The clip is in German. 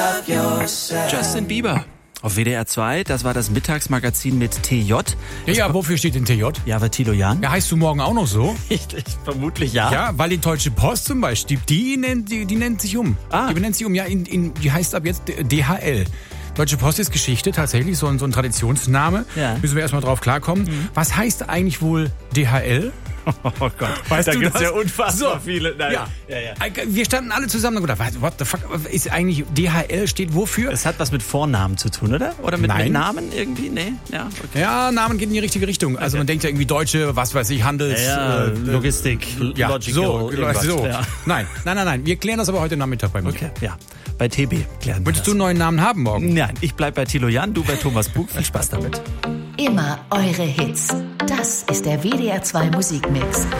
Justin Bieber. Auf WDR 2, das war das Mittagsmagazin mit TJ. Ja, wofür steht denn TJ? Ja, aber Thilo Jahn? Ja, heißt du morgen auch noch so? Vermutlich ja. Ja, weil die Deutsche Post zum Beispiel, die nennt sich um. Die benennt sich um, ja, die heißt ab jetzt DHL. Deutsche Post ist Geschichte, tatsächlich so ein Traditionsname. Ja. Müssen wir erstmal drauf klarkommen. Was heißt eigentlich wohl DHL? Oh Gott, weißt da du gibt's das? ja unfassbar So, viele. Nein. Ja. Ja. Wir standen alle zusammen und gedacht, what the fuck, ist eigentlich DHL steht wofür? Es hat was mit Vornamen zu tun, oder? Oder mit Namen irgendwie? Nee? Ja, okay. Ja, Namen geht in die richtige Richtung. Also man denkt ja irgendwie Deutsche, was weiß ich, Handels... Logistik, ja, Logical, so. Ja. Nein. Wir klären das aber heute Nachmittag bei mir. Okay, ja. Bei TB klären wir Möchtest du einen neuen Namen haben morgen? Nein, ich bleib bei Thilo Jahn, du bei Thomas Bug. Viel Spaß damit. Immer eure Hits. Das ist der WDR 2 Musikmix.